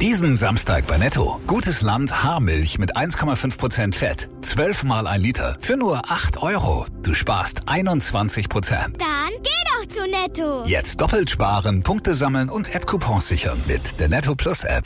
Diesen Samstag bei Netto. Gutes Land Haarmilch mit 1,5% Fett. 12 mal 1 Liter für nur 8 €. Du sparst 21%. Dann geh doch zu Netto. Jetzt doppelt sparen, Punkte sammeln und App-Coupons sichern mit der Netto Plus App.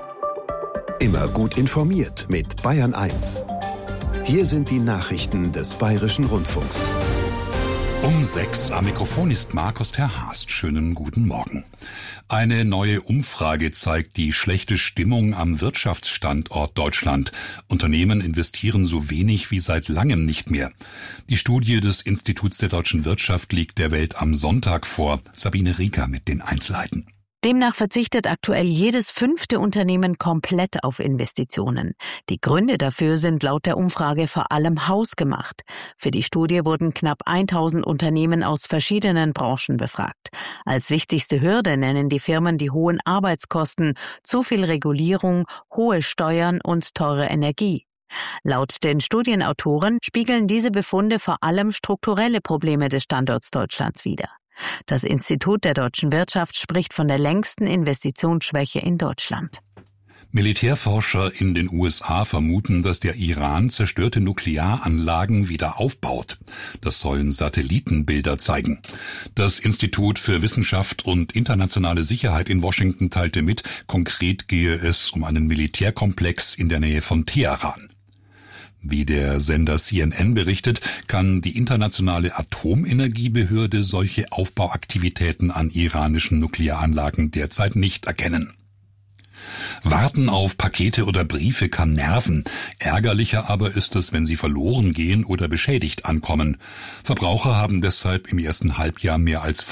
Immer gut informiert mit Bayern 1. Hier sind die Nachrichten des Bayerischen Rundfunks. Um 6 am Mikrofon ist Markus Terhast. Schönen guten Morgen. Eine neue Umfrage zeigt die schlechte Stimmung am Wirtschaftsstandort Deutschland. Unternehmen investieren so wenig wie seit langem nicht mehr. Die Studie des Instituts der deutschen Wirtschaft liegt der Welt am Sonntag vor. Sabine Rieker mit den Einzelheiten. Demnach verzichtet aktuell jedes 5. Unternehmen komplett auf Investitionen. Die Gründe dafür sind laut der Umfrage vor allem hausgemacht. Für die Studie wurden knapp 1000 Unternehmen aus verschiedenen Branchen befragt. Als wichtigste Hürde nennen die Firmen die hohen Arbeitskosten, zu viel Regulierung, hohe Steuern und teure Energie. Laut den Studienautoren spiegeln diese Befunde vor allem strukturelle Probleme des Standorts Deutschlands wider. Das Institut der deutschen Wirtschaft spricht von der längsten Investitionsschwäche in Deutschland. Militärforscher in den USA vermuten, dass der Iran zerstörte Nuklearanlagen wieder aufbaut. Das sollen Satellitenbilder zeigen. Das Institut für Wissenschaft und internationale Sicherheit in Washington teilte mit, konkret gehe es um einen Militärkomplex in der Nähe von Teheran. Wie der Sender CNN berichtet, kann die internationale Atomenergiebehörde solche Aufbauaktivitäten an iranischen Nuklearanlagen derzeit nicht erkennen. Warten auf Pakete oder Briefe kann nerven. Ärgerlicher aber ist es, wenn sie verloren gehen oder beschädigt ankommen. Verbraucher haben deshalb im ersten Halbjahr mehr als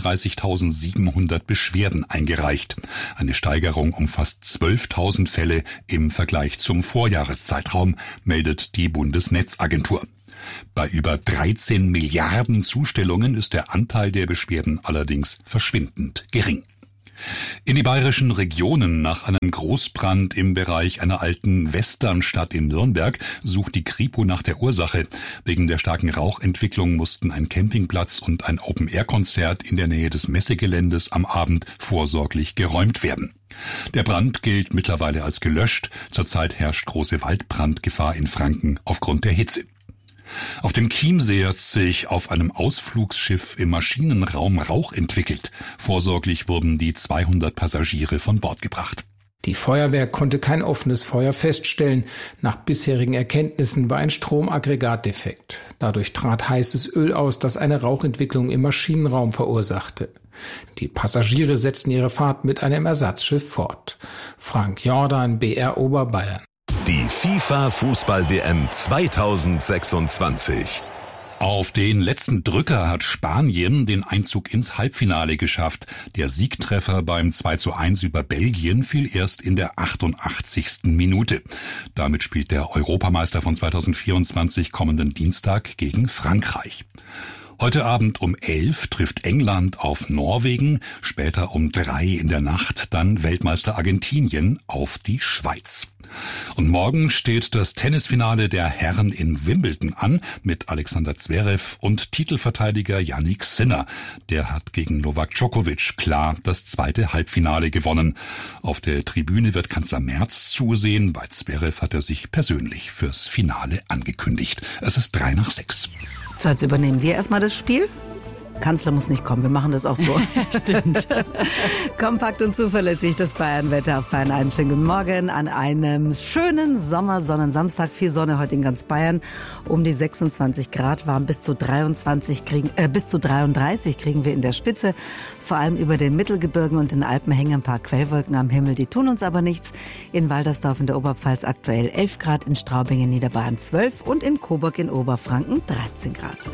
35.700 Beschwerden eingereicht. Eine Steigerung um fast 12.000 Fälle im Vergleich zum Vorjahreszeitraum, meldet die Bundesnetzagentur. Bei über 13 Milliarden Zustellungen ist der Anteil der Beschwerden allerdings verschwindend gering. In die bayerischen Regionen nach einem Großbrand im Bereich einer alten Westernstadt in Nürnberg sucht die Kripo nach der Ursache. Wegen der starken Rauchentwicklung mussten ein Campingplatz und ein Open-Air-Konzert in der Nähe des Messegeländes am Abend vorsorglich geräumt werden. Der Brand gilt mittlerweile als gelöscht. Zurzeit herrscht große Waldbrandgefahr in Franken aufgrund der Hitze. Auf dem Chiemsee hat sich auf einem Ausflugsschiff im Maschinenraum Rauch entwickelt. Vorsorglich wurden die 200 Passagiere von Bord gebracht. Die Feuerwehr konnte kein offenes Feuer feststellen. Nach bisherigen Erkenntnissen war ein Stromaggregat defekt. Dadurch trat heißes Öl aus, das eine Rauchentwicklung im Maschinenraum verursachte. Die Passagiere setzten ihre Fahrt mit einem Ersatzschiff fort. Frank Jordan, BR Oberbayern. Die FIFA-Fußball-WM 2026. Auf den letzten Drücker hat Spanien den Einzug ins Halbfinale geschafft. Der Siegtreffer beim 2:1 über Belgien fiel erst in der 88. Minute. Damit spielt der Europameister von 2024 kommenden Dienstag gegen Frankreich. Heute Abend um 11 trifft England auf Norwegen, später um 3 in der Nacht dann Weltmeister Argentinien auf die Schweiz. Und morgen steht das Tennisfinale der Herren in Wimbledon an mit Alexander Zverev und Titelverteidiger Jannik Sinner. Der hat gegen Novak Djokovic klar das zweite Halbfinale gewonnen. Auf der Tribüne wird Kanzler Merz zusehen. Bei Zverev hat er sich persönlich fürs Finale angekündigt. Es ist 5:55. So, jetzt übernehmen wir erstmal das Spiel. Kanzler muss nicht kommen, wir machen das auch so. Stimmt. Kompakt und zuverlässig das Bayern-Wetter auf Bayern 1. Schönen guten Morgen an einem schönen Sommersonnensamstag. Viel Sonne heute in ganz Bayern. Um die 26 Grad warm, bis zu 33 kriegen wir in der Spitze. Vor allem über den Mittelgebirgen und den Alpen hängen ein paar Quellwolken am Himmel. Die tun uns aber nichts. In Waltersdorf in der Oberpfalz aktuell 11 Grad, in Straubing in Niederbayern 12 und in Coburg in Oberfranken 13 Grad.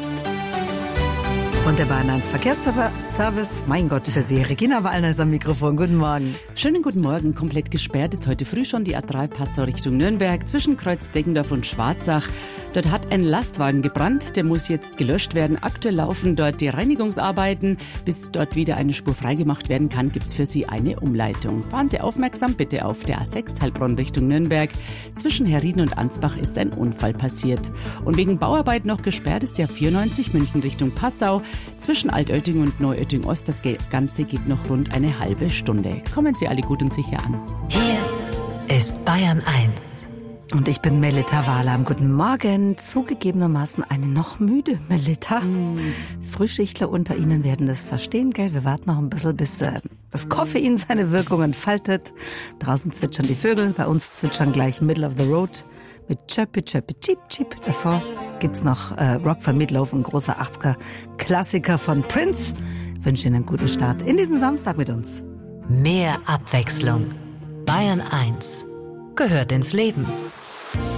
Und der Bayern 1 Verkehrsservice, mein Gott, für Sie. Regina Wallner ist am Mikrofon. Guten Morgen. Schönen guten Morgen. Komplett gesperrt ist heute früh schon die A3 Passau Richtung Nürnberg zwischen Kreuz Deggendorf und Schwarzach. Dort hat ein Lastwagen gebrannt. Der muss jetzt gelöscht werden. Aktuell laufen dort die Reinigungsarbeiten. Bis dort wieder eine Spur freigemacht werden kann, gibt es für Sie eine Umleitung. Fahren Sie aufmerksam bitte auf der A6 Heilbronn Richtung Nürnberg. Zwischen Herrieden und Ansbach ist ein Unfall passiert. Und wegen Bauarbeit noch gesperrt ist der 94 München Richtung Passau. Zwischen Altötting und Neuötting-Ost, das Ganze geht noch rund eine halbe Stunde. Kommen Sie alle gut und sicher an. Hier ist Bayern 1. Und ich bin Melita Wahlam. Guten Morgen. Zugegebenermaßen eine noch müde Melita. Frühschichtler unter Ihnen werden das verstehen, gell? Wir warten noch ein bisschen, bis das Koffein seine Wirkung entfaltet. Draußen zwitschern die Vögel, bei uns zwitschern gleich Middle of the Road mit Chirpy, Chirpy, Cheep, Cheep. Davor gibt's noch Rock von Meatloaf, ein großer 80er-Klassiker von Prince. Ich wünsche Ihnen einen guten Start in diesen Samstag mit uns. Mehr Abwechslung. Bayern 1 gehört ins Leben.